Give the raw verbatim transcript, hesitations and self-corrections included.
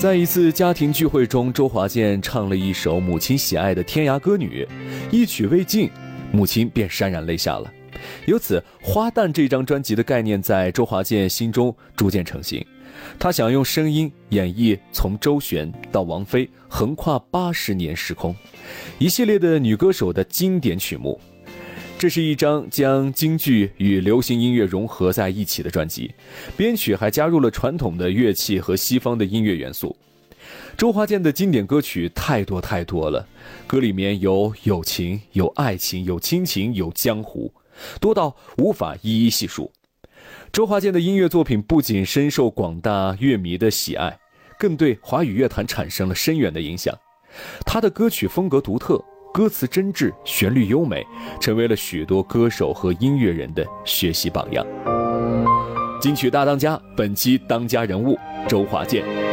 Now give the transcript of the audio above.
在一次家庭聚会中，周华健唱了一首母亲喜爱的天涯歌女，一曲未尽，母亲便潸然泪下了。由此，花旦这张专辑的概念在周华健心中逐渐成型。他想用声音演绎从周璇到王菲横跨八十年时空，一系列的女歌手的经典曲目。这是一张将京剧与流行音乐融合在一起的专辑，编曲还加入了传统的乐器和西方的音乐元素。周华健的经典歌曲太多太多了，歌里面有友情，有爱情，有亲情，有江湖，多到无法一一细数。周华健的音乐作品不仅深受广大乐迷的喜爱，更对华语乐坛产生了深远的影响。他的歌曲风格独特，歌词真挚，旋律优美，成为了许多歌手和音乐人的学习榜样。金曲大当家，本期当家人物周华健。